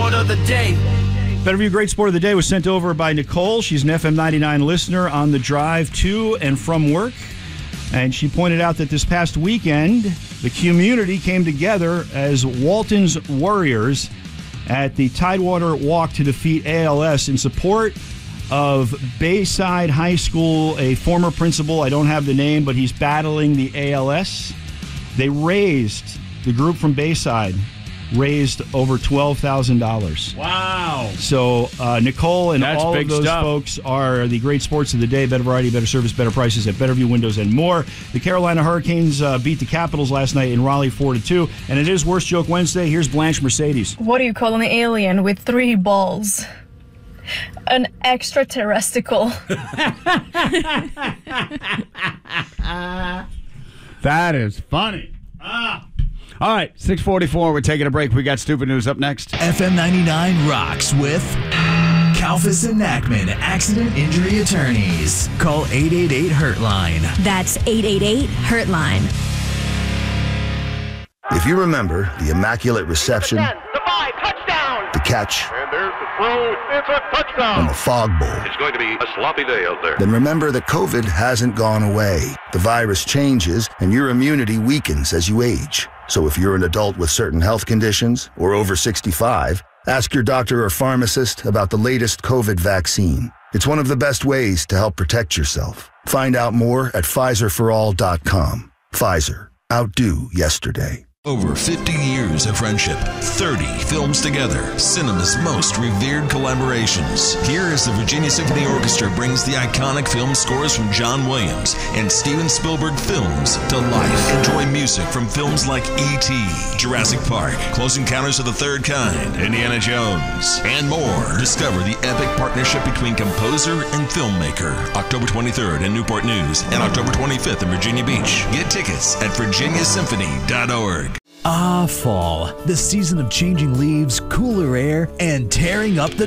sport of the day. Betterview Great Sport of the Day was sent over by Nicole. She's an FM 99 listener on the drive to and from work. And she pointed out that this past weekend, the community came together as Walton's Warriors at the Tidewater Walk to defeat ALS in support of Bayside High School, a former principal. I don't have the name, but he's battling the ALS. The group from Bayside raised over $12,000. Wow. So Nicole and That's all big of those stuff. folks are the great sports of the day. Better variety, better service, better prices at Betterview Windows and more. The Carolina Hurricanes beat the Capitals last night in Raleigh 4-2. And it is Worst Joke Wednesday. Here's Blanche Mercedes. What do you call an alien with 3 balls? An extraterrestrial. That is funny. All right, 6:44. We're taking a break. We got stupid news up next. FM 99 rocks with Kalfas and Nachman Accident Injury Attorneys. Call 888-HURT-LINE. That's 888-HURT-LINE. If you remember the Immaculate Reception, The 5, touchdown! the catch, And there's the throw. It's a touchdown. and the Fog Bowl, It's going to be a sloppy day out there. then remember that COVID hasn't gone away. The virus changes, and your immunity weakens as you age. So if you're an adult with certain health conditions or over 65, ask your doctor or pharmacist about the latest COVID vaccine. It's one of the best ways to help protect yourself. Find out more at PfizerForAll.com. Pfizer. Outdo yesterday. Over 50 years of friendship, 30 films together, cinema's most revered collaborations. Here is the Virginia Symphony Orchestra brings the iconic film scores from John Williams and Steven Spielberg films to life. Enjoy music from films like E.T., Jurassic Park, Close Encounters of the Third Kind, Indiana Jones, and more. Discover the epic partnership between composer and filmmaker. October 23rd in Newport News and October 25th in Virginia Beach. Get tickets at virginiasymphony.org. Ah, fall. The season of changing leaves, cooler air, and tearing up the